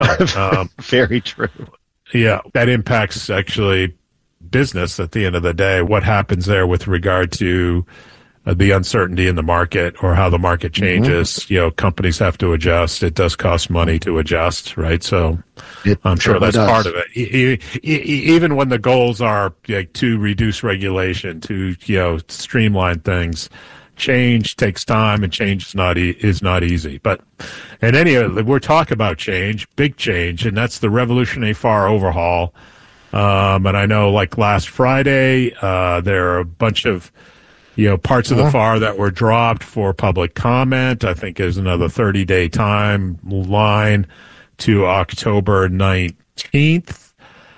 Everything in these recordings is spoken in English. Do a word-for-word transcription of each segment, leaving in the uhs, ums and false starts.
Um, Very true. Yeah, that impacts actually business at the end of the day. What happens there with regard to uh, the uncertainty in the market or how the market changes? Mm-hmm. You know, companies have to adjust. It does cost money to adjust, right? So it I'm sure that's does. part of it. E- e- even when the goals are like, to reduce regulation, to, you know, streamline things, change takes time, and change is not e- is not easy. But in any, we're talking about change, big change, and that's the revolutionary F A R overhaul. Um, and I know, like last Friday, uh, there are a bunch of you know parts of the F A R that were dropped for public comment. I think there's another thirty day timeline to October nineteenth.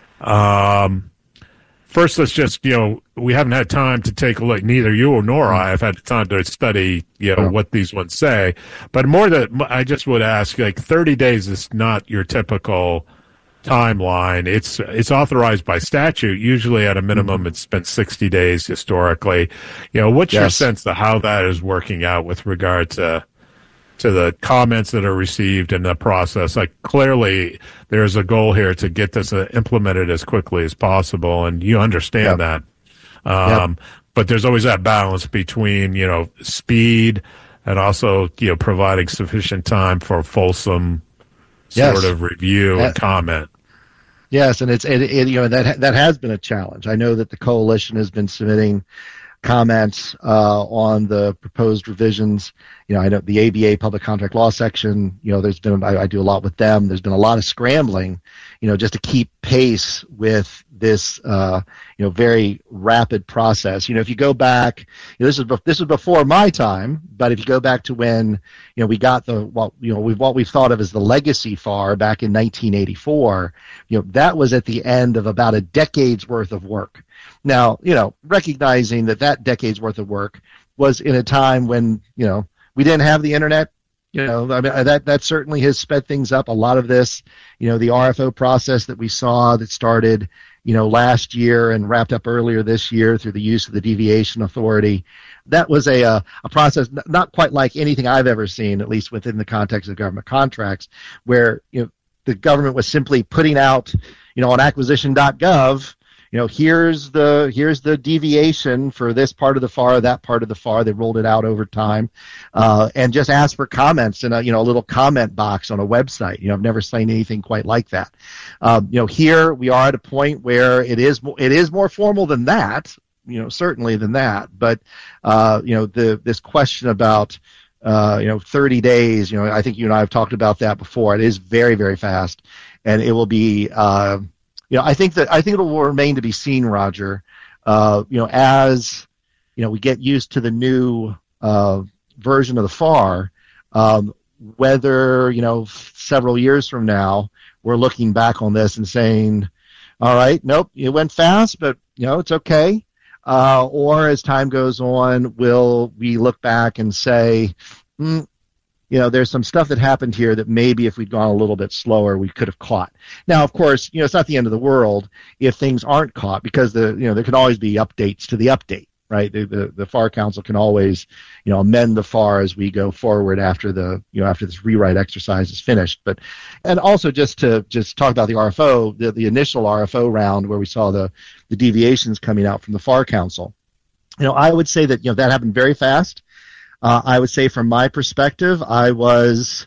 Um, First, let's just, you know, we haven't had time to take a look. Neither you nor I have had time to study, you know, what these ones say. But more than, I just would ask, like, thirty days is not your typical timeline. It's it's authorized by statute. Usually, at a minimum, mm-hmm. it's been sixty days historically. You know, what's yes. your sense of how that is working out with regard to to the comments that are received in the process? Like, clearly there's a goal here to get this uh, implemented as quickly as possible, and you understand yep. that. Um, yep. But there's always that balance between, you know, speed and also, you know, providing sufficient time for fulsome yes. sort of review that, and comment. Yes, and it's it, it, you know that that has been a challenge. I know that the coalition has been submitting comments uh, on the proposed revisions. You know, I know the A B A Public Contract Law section, you know, there's been, I, I do a lot with them. There's been a lot of scrambling, you know, just to keep pace with this, uh, you know, very rapid process. You know, if you go back, you know, this is, this is before my time, but if you go back to when, you know, we got the, what, you know, we've, what we've thought of as the legacy F A R back in nineteen eighty-four, you know, that was at the end of about a decade's worth of work. Now, you know, recognizing that that decade's worth of work was in a time when, you know, we didn't have the internet, you know, I mean, that, that certainly has sped things up. A lot of this, you know, the R F O process that we saw that started, you know, last year and wrapped up earlier this year through the use of the deviation authority, that was a, a, a process not quite like anything I've ever seen, at least within the context of government contracts, where, you know, the government was simply putting out, you know, on acquisition dot gov, you know, here's the here's the deviation for this part of the F A R, that part of the F A R. They rolled it out over time, uh, and just asked for comments in a you know a little comment box on a website. You know, I've never seen anything quite like that. Um, you know, here we are at a point where it is it is more formal than that. You know, certainly than that. But uh, you know, the this question about uh, you know thirty days. You know, I think you and I have talked about that before. It is very very fast, and it will be. Uh, You know, I think that I think it will remain to be seen, Roger. Uh, you know, as you know, we get used to the new uh, version of the F A R. Um, whether you know, several years from now, we're looking back on this and saying, "All right, nope, it went fast, but you know, it's okay." Uh, or as time goes on, will we look back and say, hmm, you know, there's some stuff that happened here that maybe if we'd gone a little bit slower, we could have caught. Now, of course, you know, it's not the end of the world if things aren't caught, because the, you know, there can always be updates to the update, right? The, the, the F A R Council can always, you know, amend the F A R as we go forward after the, you know, after this rewrite exercise is finished. But, and also just to just talk about the R F O, the, the initial R F O round where we saw the, the deviations coming out from the F A R Council, you know, I would say that, you know, that happened very fast. Uh, I would say from my perspective, I was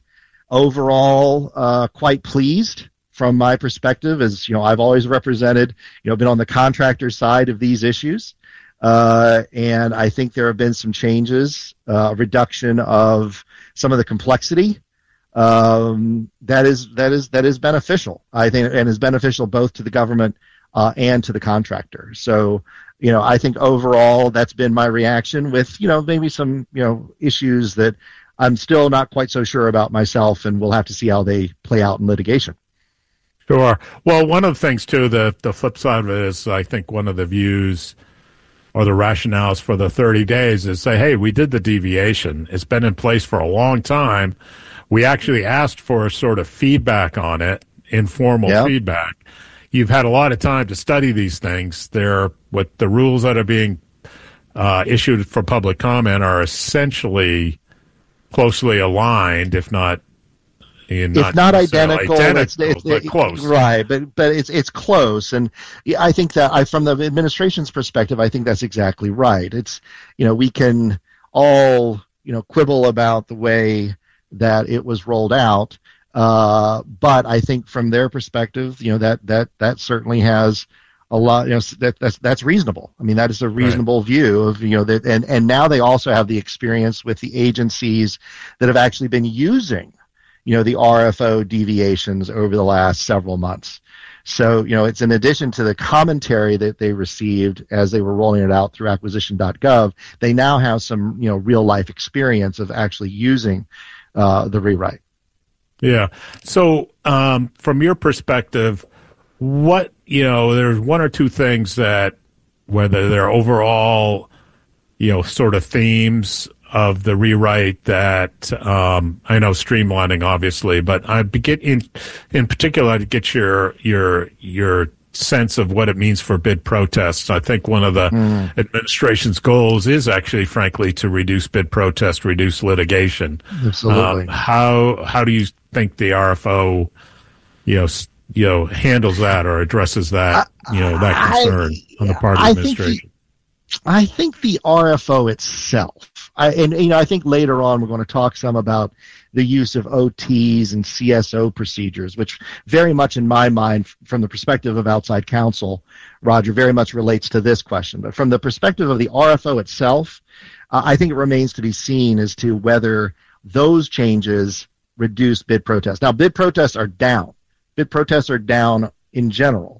overall uh, quite pleased from my perspective, as, you know, I've always represented, you know, been on the contractor side of these issues. Uh, and I think there have been some changes, uh, reduction of some of the complexity. Um, that is, that is, that is beneficial, I think, and is beneficial both to the government uh, and to the contractor. So, you know, I think overall that's been my reaction, with, you know, maybe some, you know, issues that I'm still not quite so sure about myself, and we'll have to see how they play out in litigation. Sure. Well, one of the things, too, the, the flip side of it is, I think one of the views or the rationales for the thirty days is say, hey, we did the deviation. It's been in place for a long time. We actually asked for sort of feedback on it, informal yeah. feedback. You've had a lot of time to study these things. They're, what the rules that are being uh, issued for public comment are essentially closely aligned, if not And it's not, not necessarily identical, identical it's, it's, but it, close. Right, but but it's it's close, and I think that I, from the administration's perspective, I think that's exactly right. It's, you know, we can all, you know, quibble about the way that it was rolled out, uh, but I think from their perspective, you know, that that that certainly has a lot, you know, that that's that's reasonable. I mean, that is a reasonable right. view of, you know, that, and and now they also have the experience with the agencies that have actually been using, you know, the R F O deviations over the last several months. So, you know, it's in addition to the commentary that they received as they were rolling it out through acquisition dot gov, they now have some, you know, real life experience of actually using uh, the rewrite. Yeah. So, um, from your perspective, what, you know, there's one or two things that, whether they're overall, you know, sort of themes of the rewrite that, um, I know streamlining, obviously, but I'd be get in, in particular to get your, your, your sense of what it means for bid protests. I think one of the mm. administration's goals is actually, frankly, to reduce bid protest, reduce litigation. Absolutely. Um, how, how do you think the R F O, you know, you know, handles that or addresses that, you know, that concern I, on the part of the administration? The, I think the R F O itself, I, and, you know, I think later on we're going to talk some about the use of O Ts and C S O procedures, which very much in my mind, from the perspective of outside counsel, Roger, very much relates to this question. But from the perspective of the R F O itself, uh, I think it remains to be seen as to whether those changes reduce bid protests. Now, bid protests are down. Bid protests are down in general.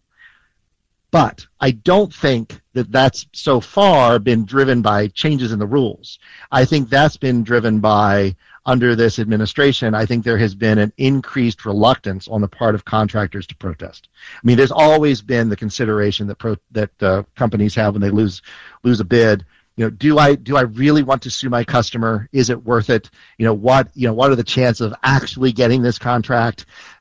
But I don't think that that's so far been driven by changes in the rules. I think that's been driven by, under this administration, I think there has been an increased reluctance on the part of contractors to protest. I mean, there's always been the consideration that pro, that uh, companies have when they lose lose a bid. You know, do I do I really want to sue my customer? Is it worth it? You know, what you know, what are the chances of actually getting this contract?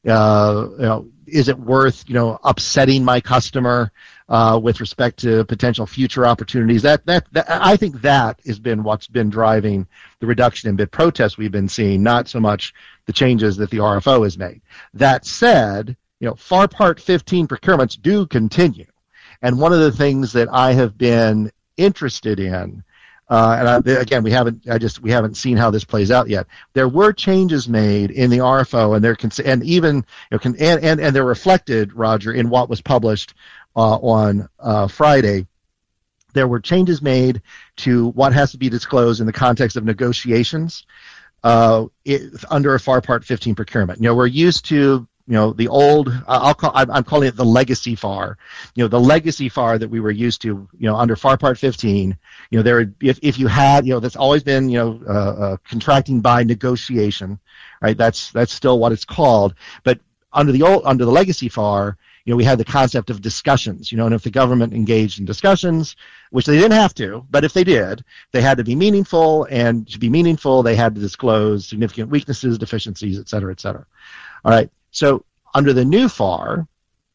Uh, you know, is it worth, you know, upsetting my customer uh, with respect to potential future opportunities? That, that that I think that has been what's been driving the reduction in bid protests we've been seeing, not so much the changes that the R F O has made. That said, you know, FAR Part fifteen procurements do continue, and one of the things that I have been interested in, uh, and I, again, we haven't, I just, we haven't seen how this plays out yet. There were changes made in the R F O, and they're, cons- and even, you know, can, and, and, and they're reflected, Roger, in what was published uh, on uh, Friday. There were changes made to what has to be disclosed in the context of negotiations uh, it, under a FAR Part fifteen procurement. You know, we're used to, you know, the old, I'll call, I'm calling it the legacy FAR. You know, the legacy FAR that we were used to, you know, under FAR Part fifteen, you know, there, if, if you had, you know, that's always been, you know, uh, uh, contracting by negotiation, right? That's, that's still what it's called. But under the old, under the legacy FAR, you know, we had the concept of discussions, you know, and if the government engaged in discussions, which they didn't have to, but if they did, they had to be meaningful, and to be meaningful, they had to disclose significant weaknesses, deficiencies, et cetera, et cetera. All right. So under the new FAR,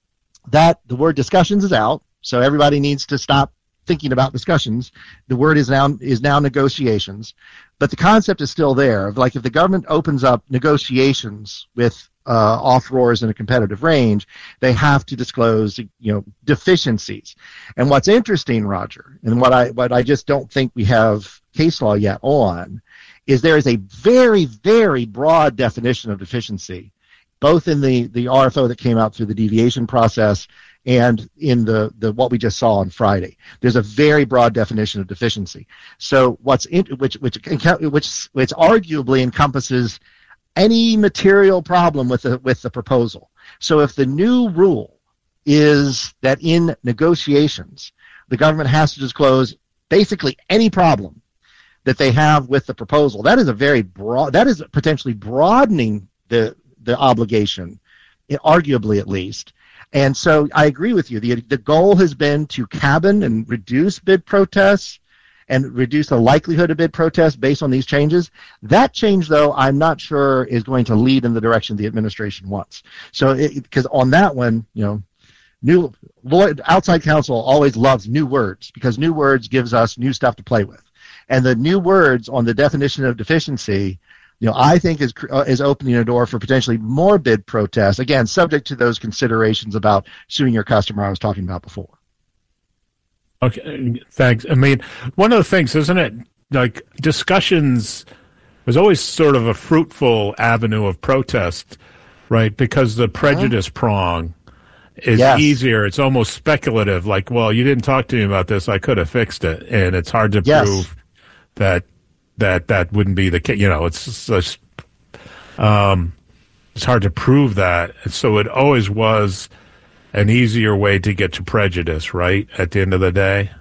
that the word discussions is out, so everybody needs to stop thinking about discussions. The word is now is now negotiations, but the concept is still there. Of like, if the government opens up negotiations with uh, off-roars in a competitive range, they have to disclose, you know, deficiencies. And what's interesting, Roger, and what I what I just don't think we have case law yet on, is there is a very, very broad definition of deficiency, both in the, the R F O that came out through the deviation process and in the, the what we just saw on Friday. There's a very broad definition of deficiency. So what's in, which which which which arguably encompasses any material problem with the with the proposal. So if the new rule is that in negotiations the government has to disclose basically any problem that they have with the proposal, that is a very broad, that is potentially broadening the the obligation, arguably at least. And so I agree with you. The, the goal has been to cabin and reduce bid protests and reduce the likelihood of bid protests based on these changes. That change, though, I'm not sure is going to lead in the direction the administration wants. So, because on that one, you know, new outside counsel always loves new words, because new words gives us new stuff to play with. And the new words on the definition of deficiency, you know, I think is uh, is opening a door for potentially more bid protests. Again, subject to those considerations about suing your customer I was talking about before. Okay, thanks. I mean, one of the things, isn't it, like discussions was always sort of a fruitful avenue of protest, right? Because the prejudice uh-huh. prong is yes. easier. It's almost speculative. Like, well, you didn't talk to me about this. I could have fixed it. And it's hard to yes. prove that that that wouldn't be the case. You know, it's just, um, it's hard to prove that. And so it always was an easier way to get to prejudice, right? At the end of the day.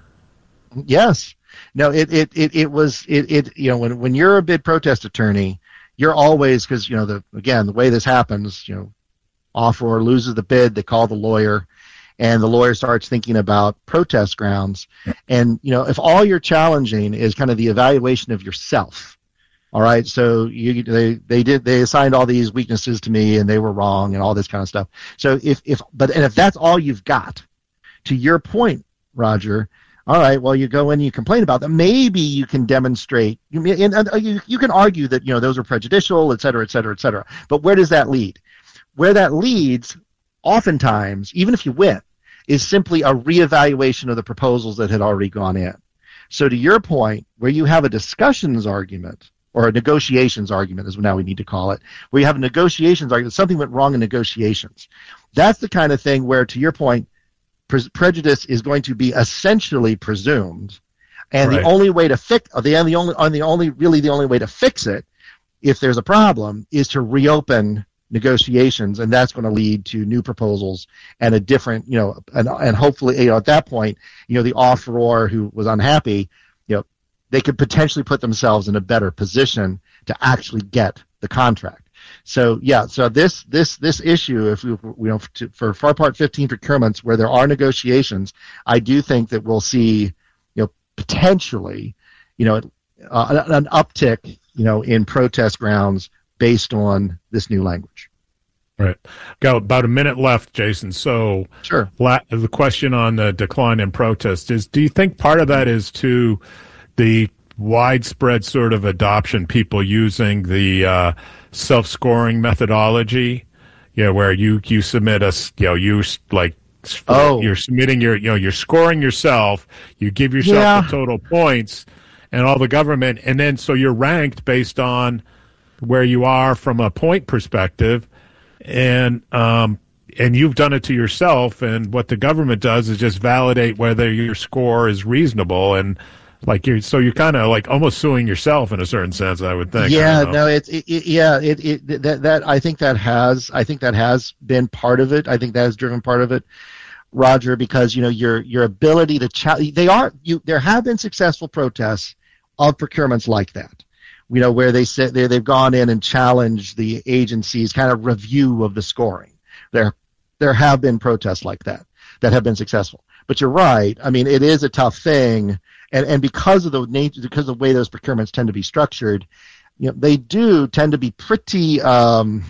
Yes. No, it, it, it, it was, it, it, you know, when, when you're a bid protest attorney, you're always, because, you know, the, again, the way this happens, you know, offeror loses the bid, they call the lawyer, and the lawyer starts thinking about protest grounds. And, you know, if all you're challenging is kind of the evaluation of yourself, all right, so you, they, they did, they assigned all these weaknesses to me and they were wrong and all this kind of stuff. So if, if, but, and if that's all you've got, to your point, Roger, all right, well, you go in and you complain about them. Maybe you can demonstrate, and, and you, you can argue that, you know, those are prejudicial, et cetera, et cetera, et cetera. But where does that lead? Where that leads, oftentimes, even if you win, is simply a reevaluation of the proposals that had already gone in. So to your point, where you have a discussions argument, or a negotiations argument is now we need to call it, where you have a negotiations argument, something went wrong in negotiations. That's the kind of thing where, to your point, pre- prejudice is going to be essentially presumed, and right. the only way to fix, the only, on the only, really the only way to fix it, if there's a problem, is to reopen negotiations, and that's going to lead to new proposals and a different, you know, and and hopefully, you know, at that point, you know, the offeror who was unhappy, you know, they could potentially put themselves in a better position to actually get the contract. So yeah, so this this this issue, if we, you know, to, for FAR Part fifteen procurements where there are negotiations, I do think that we'll see, you know, potentially, you know, uh, an, an uptick, you know, in protest grounds based on this new language. Right. Got about a minute left, Jason. So sure. La- the question on the decline in protest is, do you think part of that is to the widespread sort of adoption, people using the uh, self-scoring methodology, you know, where you, you submit a, you know, you like, oh. you're submitting your, you know, you're scoring yourself, you give yourself yeah. the total points and all the government, and then so you're ranked based on where you are from a point perspective, and um, and you've done it to yourself, and what the government does is just validate whether your score is reasonable, and like you're so you're kind of like almost suing yourself in a certain sense, I would think. Yeah, no, it's it, it, yeah, it, it that that I think that has I think that has been part of it. I think that has driven part of it, Roger, because you know your your ability to challenge. They are you. There have been successful protests of procurements like that. You know, where they said they, they've gone in and challenged the agency's kind of review of the scoring. There, there have been protests like that that have been successful. But you're right. I mean, it is a tough thing, and and because of the nature, because of the way those procurements tend to be structured, you know, they do tend to be pretty. Um,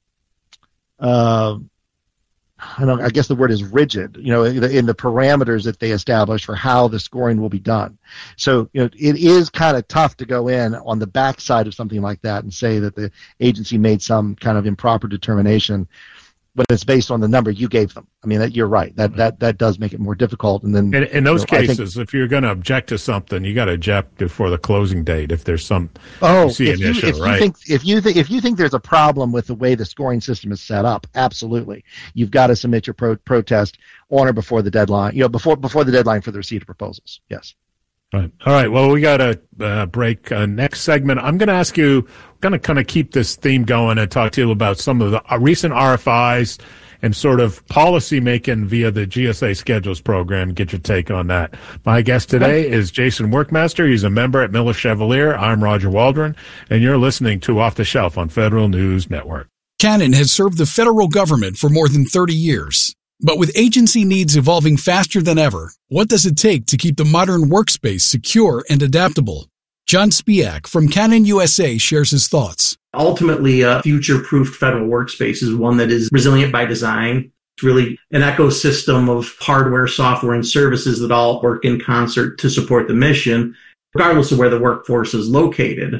uh, I don't. I guess the word is rigid. You know, in the, in the parameters that they establish for how the scoring will be done. So, you know, it is kind of tough to go in on the backside of something like that and say that the agency made some kind of improper determination, but it's based on the number you gave them. I mean, that, you're right. That that that does make it more difficult. And then in, in those you know, cases, think, if you're going to object to something, you got to object before the closing date. If there's some oh, you see if an you, issue, if right? You think, if you think if you think there's a problem with the way the scoring system is set up, absolutely, you've got to submit your pro- protest on or before the deadline. You know, before before the deadline for the receipt of proposals. Yes. Right. All right. Well, we got to uh, break. Uh, next segment, I'm going to ask you, we're going to kind of keep this theme going and talk to you about some of the uh, recent R F Is and sort of policy making via the G S A schedules program. Get your take on that. My guest today is Jason Workmaster. He's a member at Miller Chevalier. I'm Roger Waldron, and you're listening to Off the Shelf on Federal News Network. Canon has served the federal government for more than thirty years. But with agency needs evolving faster than ever, what does it take to keep the modern workspace secure and adaptable? John Spiak from Canon U S A shares his thoughts. Ultimately, a future-proofed federal workspace is one that is resilient by design. It's really an ecosystem of hardware, software, and services that all work in concert to support the mission, regardless of where the workforce is located.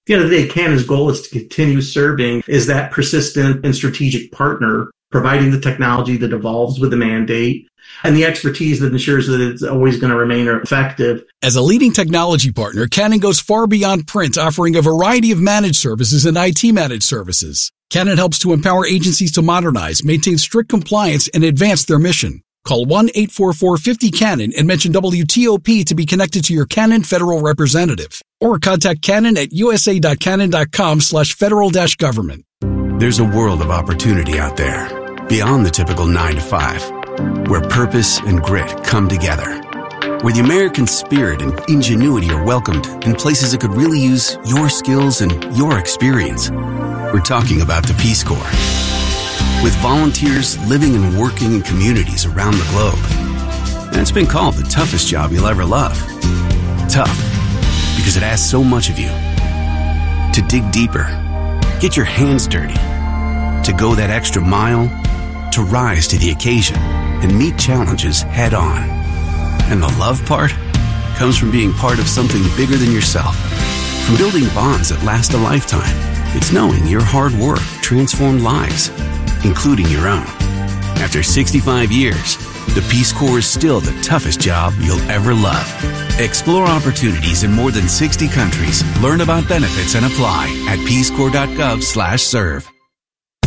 the end of the day, Canon's goal is to continue serving as that persistent and strategic partner, providing the technology that evolves with the mandate and the expertise that ensures that it's always going to remain effective. As a leading technology partner, Canon goes far beyond print, offering a variety of managed services and I T managed services. Canon helps to empower agencies to modernize, maintain strict compliance, and advance their mission. Call one eight four four five zero Canon and mention W T O P to be connected to your Canon federal representative. Or contact Canon at usa.canon.com slash federal dash government. There's a world of opportunity out there, beyond the typical nine to five, where purpose and grit come together, where the American spirit and ingenuity are welcomed in places that could really use your skills and your experience. We're talking about the Peace Corps. With volunteers living and working in communities around the globe. And it's been called the toughest job you'll ever love. Tough, because it asks so much of you. To dig deeper, get your hands dirty, to go that extra mile, to rise to the occasion and meet challenges head on. And the love part comes from being part of something bigger than yourself. From building bonds that last a lifetime. It's knowing your hard work transformed lives, including your own. After sixty-five years, the Peace Corps is still the toughest job you'll ever love. Explore opportunities in more than sixty countries. Learn about benefits and apply at peacecorps.gov slash serve.